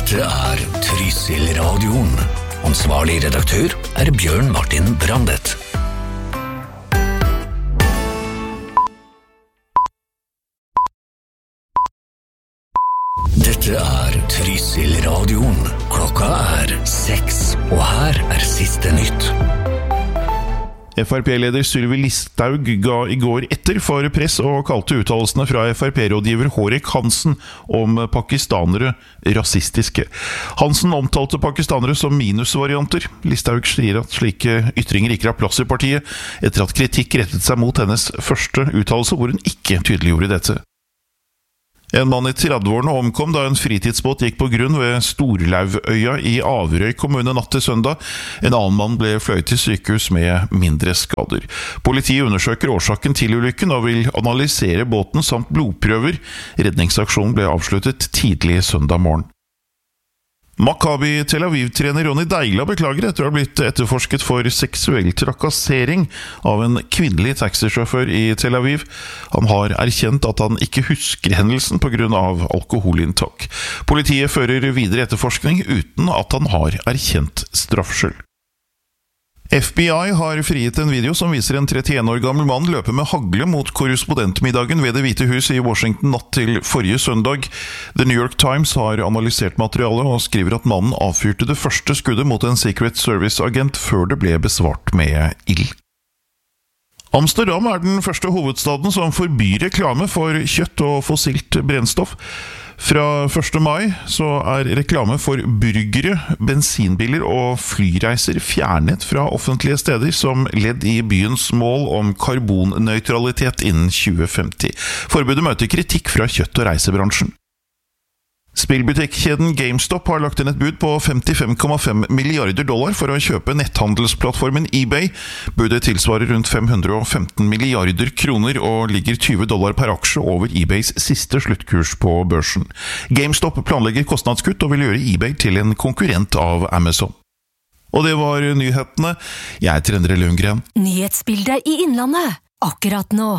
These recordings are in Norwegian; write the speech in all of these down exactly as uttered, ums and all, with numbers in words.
Dette er Trysil-radioen. Ansvarlig redaktør er Bjørn Martin Brandet. Dette er Trysil-radioen. Klokka er seks, og her er siste nytt. F R P-leder Sylvi Listhaug ga i går etter for press og kalte uttalelsene fra F R P-rådgiver Hårek Hansen om pakistanere rasistiske. Hansen omtalte pakistanere som minusvarianter. Listhaug sier at slike ytringer ikke har plass i partiet, etter at kritikk rettet seg mot hennes første uttalelse, hvor hun ikke tydeliggjorde dette. En mann i tredveårene omkom da en fritidsbåt gikk på grunn ved Storlaugøya i Averøy kommune natt til søndag. En annen mann ble fløyet til sykehus med mindre skader. Politiet undersøker årsaken til ulykken og vil analysere båten samt blodprøver. Redningsaksjonen ble avsluttet tidlig søndag morgen. Maccabi Tel Aviv-trener Ronny Deila beklager etter å ha blitt etterforsket for seksuell trakassering av en kvinnelig taxisjåfør i Tel Aviv. Han har erkjent at han ikke husker hendelsen på grunn av alkoholinntak. Politiet fører videre etterforskning uten at han har erkjent straffskyld. F B I har frigitt en video som viser en trettien år gammel mann løpe med hagle mot korrespondentmiddagen ved Det hvite hus i Washington natt til forrige søndag. The New York Times har analysert materialet og skriver at mannen avfyrte det første skuddet mot en Secret Service-agent før det ble besvart med ild. Amsterdam er den første hovedstaden som forbyr reklame for kjøtt og fossilt brennstoff. Fra første mai så er reklame for burgere, bensinbiler og flyreiser fjernet fra offentlige steder som ledd i byens mål om karbonnøytralitet innen tjue femti. Forbudet møter kritikk fra kjøtt- og reisebransjen. Spillbutikkkjeden GameStop har lagt inn et bud på femtifem komma fem milliarder dollar for å kjøpe netthandelsplattformen eBay. Budet tilsvarer rundt fem hundre og femten milliarder kroner og ligger tyve dollar per aksje over eBays siste sluttkurs på børsen. GameStop planlegger kostnadskutt og vil gjøre eBay til en konkurrent av Amazon. Og det var nyhetene. Jeg heter Endre Lundgren. Nyhetsbildet i Innlandet, akkurat nå.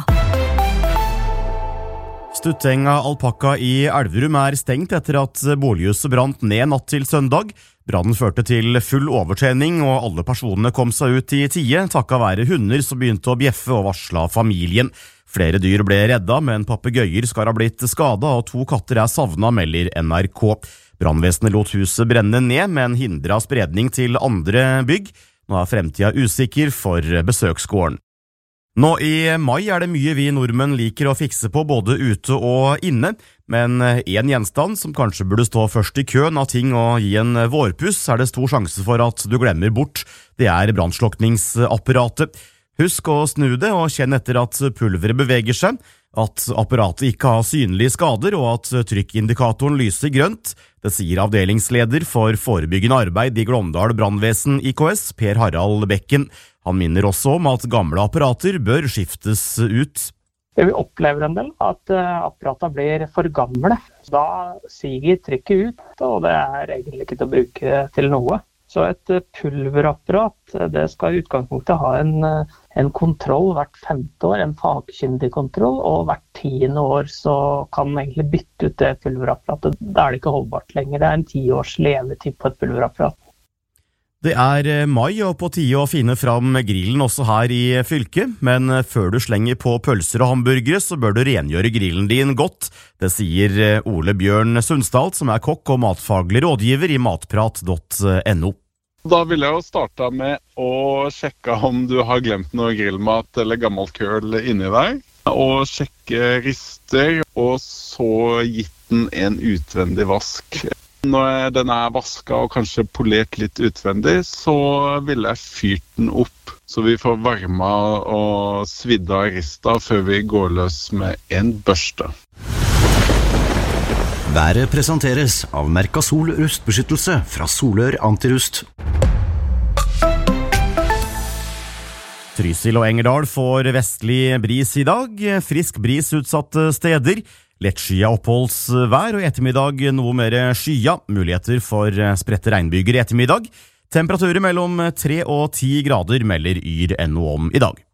Stuttenga Alpakka i Elverum er stengt etter at bolighuset brant ned natt til søndag. Brannen førte til full overtenning, og alle personene kom seg ut i tide, takket være hunder som begynte å bjeffe og varsla familien. Flere dyr ble redda, men papegøyer skal ha blitt skadet, og to katter er savnet, melder N R K. Brannvesenet lot huset brenne ned, men hindret spredning til andre bygg. Nå er fremtiden usikker for besøksgården. Nå i mai er det mye vi nordmenn liker å fikse på både ute og inne, men en gjenstand som kanskje burde stå først i køen av ting å gi en vårpuss, er det stor sjanse for at du glemmer bort. Det er brannslukningsapparatet. Husk å snu det og kjenn etter at pulveret beveger seg, at apparatet ikke har synlige skader og at trykkindikatoren lyser grønt. Det sier avdelingsleder for forebyggende arbeid i Glåmdal Brannvesen I K S, Per Harald Bekken. Han minner også om at gamle apparater bør skiftes ut. Det vi opplever en del, at apparater blir for gamle. Da siger trykket ut, og det er egentlig ikke til å bruke til noe. Så et pulverapparat, det skal I utgangspunktet ha en, en kontroll hvert femte år, en fagkyndig kontroll, og hvert tiende år så kan man egentlig bytte ut det pulverapparatet. Da er det ikke holdbart lenger. Det er en ti års levetid på et pulverapparat. Det er mai og på tide å finne fram grillen også her I fylket, men før du slenger på pølser og hamburgere så bør du rengjøre grillen din godt. Det sier Ole Bjørn Sundsdal, som er kokk og matfaglig rådgiver I matprat punktum no. Da vil jeg jo starte med å sjekke om du har glemt noe grillmat eller gammelt køl inni deg, og sjekke rister, og så gitt den en utvendig vask. Når den er vasket og kanskje polert litt utvendig, så vil jeg fyrt den opp, så vi får varma og svidda rista før vi går løs med en børste. Været presenteres av Mercasol rustbeskyttelse fra Solør Antirust. Trysil og Engerdal får vestlig bris I dag, frisk bris utsatte steder. Lettskyet oppholdsvær og I ettermiddag noe mer skya, muligheter for spredte regnbyger I ettermiddag. Temperaturer mellom tre og ti grader melder Yr N O om I dag.